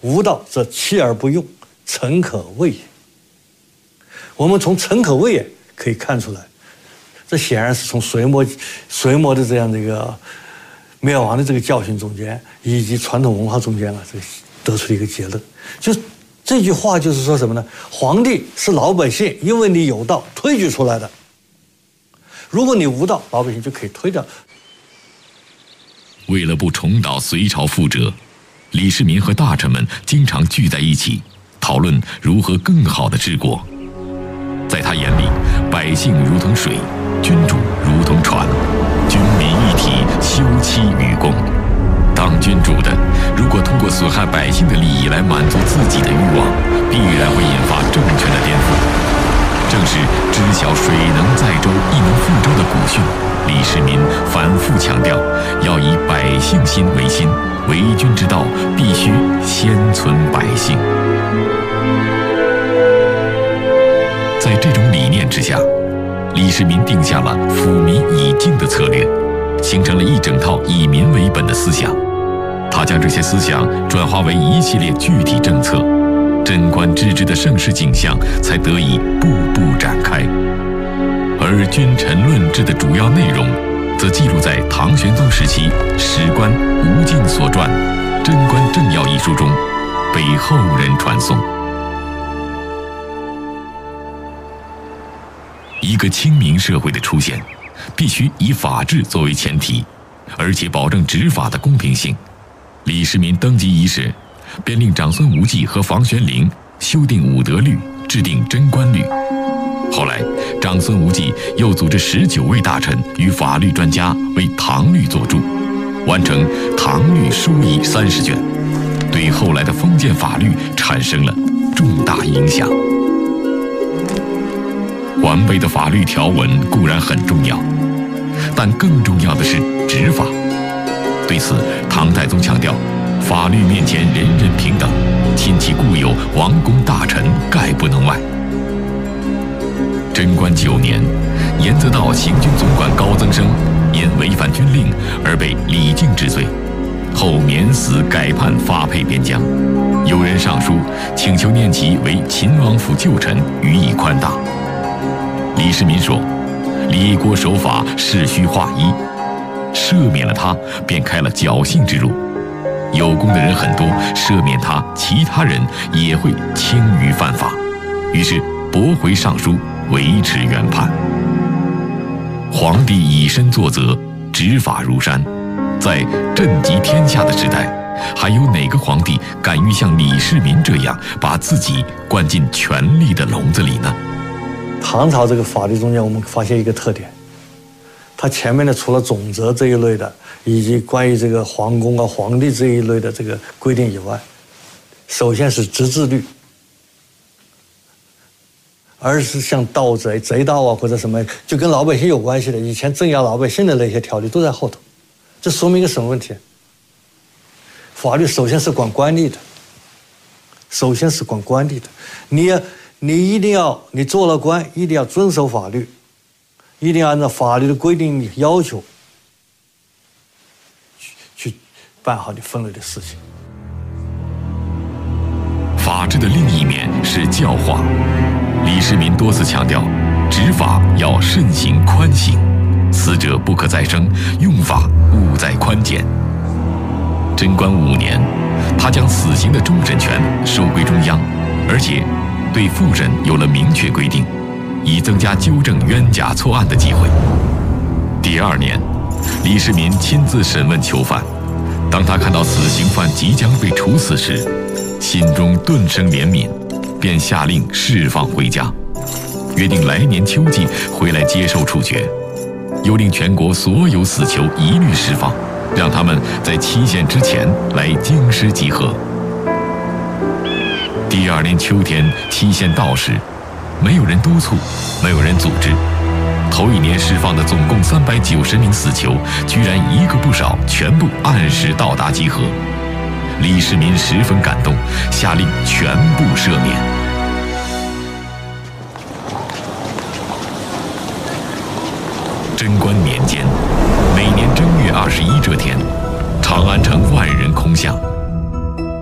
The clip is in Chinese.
无道则弃而不用，诚可畏也。我们从诚可畏也可以看出来，这显然是从隋末的这样的一个灭亡的这个教训中间，以及传统文化中间这个得出的一个结论。就这句话就是说什么呢？皇帝是老百姓因为你有道推举出来的，如果你无道，老百姓就可以推掉。 为了不重蹈隋朝覆辙，李世民和大臣们经常聚在一起，讨论如何更好地治国。在他眼里，百姓如同水，君主如同船，军民一体，休戚与共。当君主的，如果通过损害百姓的利益来满足自己的欲望，必然会引发政权的颠覆。正是知晓水能载舟，亦能覆舟的古训，李世民反复强调，要以百姓心为心，为君之道必须先存百姓。在这种理念之下，李世民定下了抚民以敬的策略，形成了一整套以民为本的思想。他将这些思想转化为一系列具体政策，贞观之治的盛世景象才得以步步展开。而君臣论治的主要内容，则记录在唐玄宗时期史官吴敬所传《贞观政要》一书中，被后人传颂。一个清明社会的出现，必须以法治作为前提，而且保证执法的公平性。李世民登基伊始，便令长孙无忌和房玄龄修订武德律，制定贞观律。后来，长孙无忌又组织19位大臣与法律专家为唐律作注，完成唐律书仪30卷，对后来的封建法律产生了重大影响。完备的法律条文固然很重要，但更重要的是执法。对此，唐太宗强调，法律面前人人平等，亲其故有，王公大臣概不能外。贞观9年，严泽道行军总管高增生因违反军令而被李靖治罪，后免死改判发配边疆。有人上书请求念其为秦王府旧臣，予以宽大。李世民说，立国守法，事须划一，赦免了他，便开了侥幸之路。有功的人很多，赦免他，其他人也会轻于犯法。于是驳回上书，维持原判。皇帝以身作则，执法如山。在震极天下的时代，还有哪个皇帝敢于像李世民这样，把自己灌进权力的笼子里呢？ 唐朝这个法律中间，我们发现一个特点，它前面的除了总则这一类的，以及关于这个皇宫啊、皇帝这一类的这个规定以外，首先是直治律，而是像盗贼、贼盗啊或者什么，就跟老百姓有关系的，以前镇压老百姓的那些条例都在后头。这说明一个什么问题？法律首先是管官吏的，首先是管官吏的，你一定要，你做了官，一定要遵守法律，一定要按照法律的规定要求去办好你分内的事情。 法治的另一面是教化。李世民多次强调，执法要慎行宽刑，死者不可再生，用法勿再宽减。贞观5年，他将死刑的终审权收归中央，而且对复审有了明确规定，以增加纠正冤假错案的机会。第2年，李世民亲自审问囚犯，当他看到死刑犯即将被处死时，心中顿生怜悯，便下令释放回家，约定来年秋季回来接受处决，又令全国所有死囚一律释放，让他们在期限之前来京师集合。第2年秋天，期限到时，没有人督促，没有人组织。头1年释放的总共390名死囚，居然一个不少，全部按时到达集合。李世民十分感动，下令全部赦免。贞观年间，每年正月21这天，长安城万人空巷。